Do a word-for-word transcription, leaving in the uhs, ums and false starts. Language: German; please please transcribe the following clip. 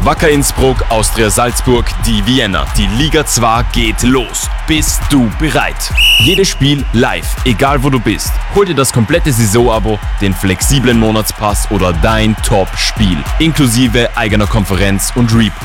Wacker Innsbruck, Austria Salzburg, die Vienna. Die Liga zwei geht los. Bist du bereit? Jedes Spiel live, egal wo du bist. Hol dir das komplette Saisonabo, den flexiblen Monatspass oder dein Top-Spiel. Inklusive eigener Konferenz und Replay.